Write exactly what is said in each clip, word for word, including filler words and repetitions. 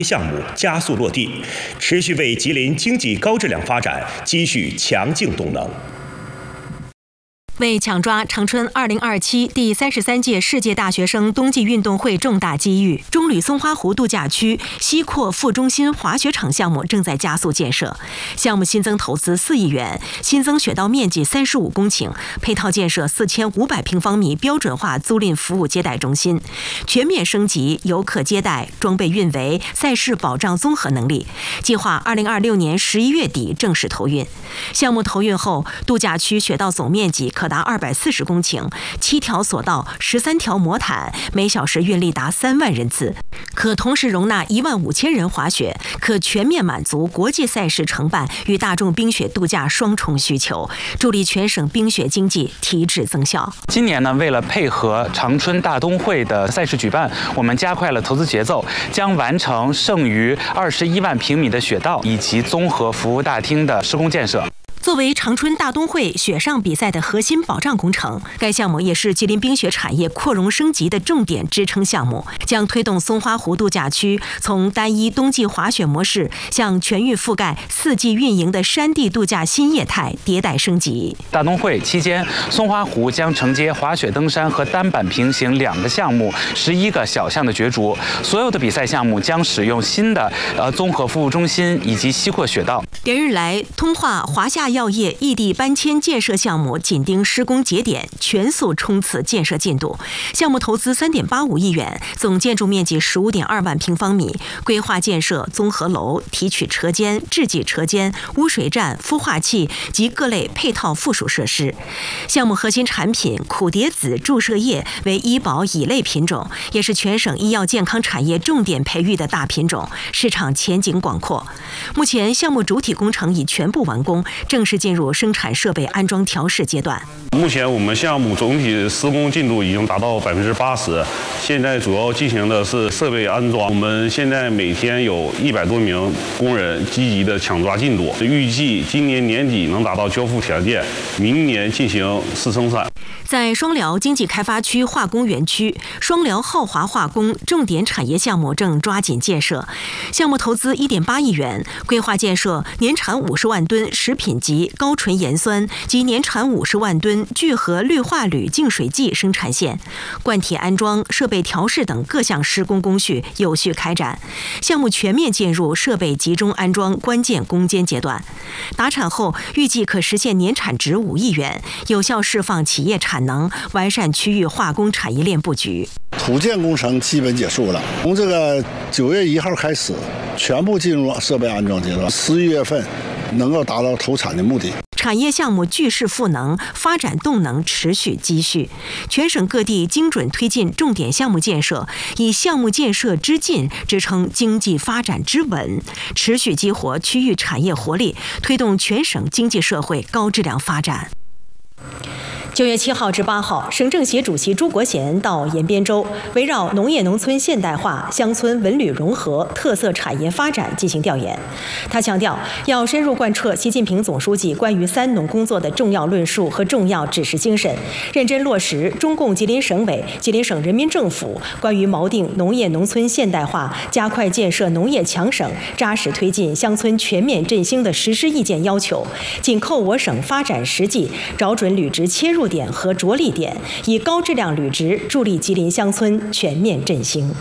项目加速落地，持续为吉林经济高质量发展积蓄强劲动能。 为抢抓长春二零二七第三十三届世界大学生冬季运动会重大机遇，中旅松花湖度假区西扩副中心滑雪场项目正在加速建设。项目新增投资四亿元，新增雪道面积三十五公顷，配套建设四千五百平方米标准化租赁服务接待中心，全面升级游客接待、装备运维、赛事保障综合能力。计划二零二六年十一月底正式投运。项目投运后，度假区雪道总面积可达二百四十公顷，七条索道、十三条魔毯，每小时运力达三万人次，可同时容纳一万五千人滑雪，可全面满足国际赛事承办与大众冰雪度假双重需求，助力全省冰雪经济提质增效。 今年呢，为了配合长春大冬会的赛事举办，我们加快了投资节奏，将完成剩余二十一万平米的雪道以及综合服务大厅的施工建设。 作为长春大冬会雪上比赛的核心保障工程，该项目也是吉林冰雪产业扩容升级的重点支撑项目，将推动松花湖度假区从单一冬季滑雪模式向全域覆盖、四季运营的山地度假新业态迭代升级。 大冬会期间，松花湖将承接滑雪登山和单板平行两个项目，十一个小项的角逐。所有的比赛项目将使用新的呃综合服务中心以及西扩雪道。 连日来，通化华夏药业异地搬迁建设项目紧盯施工节点，全速冲刺建设进度。项目投资三点八五亿元，总建筑面积十五点二万平方米，规划建设综合楼、提取车间、制剂车间、污水站、孵化器及各类配套附属设施。项目核心产品苦蝶子注射液为医保乙类品种，也是全省医药健康产业重点培育的大品种，市场前景广阔。目前项目主体工程已全部完工，正式进入生产设备安装调试阶段。 目前我们项目总体施工进度已经达到百分之八十，现在主要进行的是设备安装。我们现在每天有一百多名工人积极的抢抓进度，预计今年年底能达到交付条件，明年进行试生产。 在双辽经济开发区化工园区，双辽浩华化工重点产业项目正抓紧建设，项目投资一点八亿元，规划建设年产五十万吨食品级高纯盐酸及年产五十万吨聚合氯化铝净水剂生产线，灌体安装、设备调试等各项施工工序有序开展，项目全面进入设备集中安装关键攻坚阶段。达产后，预计可实现年产值五亿元，有效释放企业产能，完善区域化工产业链布局。 土建工程基本结束了，从这个九月一号开始，全部进入设备安装阶段，十一月份能够达到投产的目的。 产业项目聚势赋能，发展动能持续积蓄。全省各地精准推进重点项目建设，以项目建设之进支撑经济发展之稳，持续激活区域产业活力，推动全省经济社会高质量发展。九月七号至八号，省政协主席朱国贤到延边州，围绕农业农村现代化、乡村文旅融合、特色产业发展进行调研。他强调，要深入贯彻习近平总书记关于三农工作的重要论述和重要指示精神，认真落实中共吉林省委、吉林省人民政府关于锚定农业农村现代化、加快建设农业强省、扎实推进乡村全面振兴的实施意见要求，紧扣我省发展实际，找准履职切入点和着力点，以高质量履职助力吉林乡村全面振兴。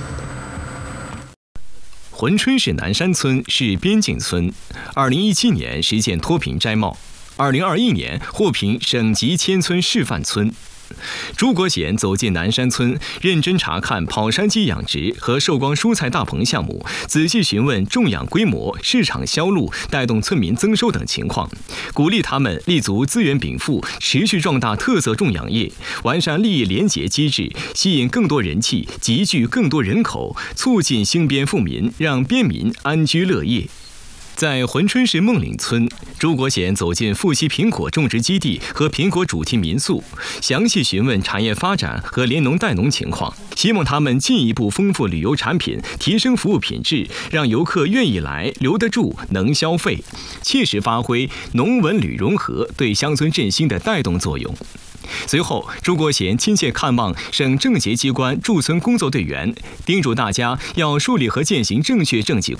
珲春市南山村是边境村，二零一七年实现脱贫摘帽，二零二一年获评省级千村示范村。朱国贤走进南山村，认真查看跑山鸡养殖和寿光蔬菜大棚项目，仔细询问种养规模、市场销路、带动村民增收等情况，鼓励他们立足资源禀赋，持续壮大特色种养业，完善利益联结机制，吸引更多人气，集聚更多人口，促进兴边富民，让边民安居乐业。在珲春市孟岭村，朱国贤走进富硒苹果种植基地和苹果主题民宿，详细询问产业发展和联农带农情况，希望他们进一步丰富旅游产品，提升服务品质，让游客愿意来、留得住、能消费，切实发挥农文旅融合对乡村振兴的带动作用。 随后，朱国贤亲切看望省政协机关驻村工作队员，叮嘱大家要树立和践行正确政绩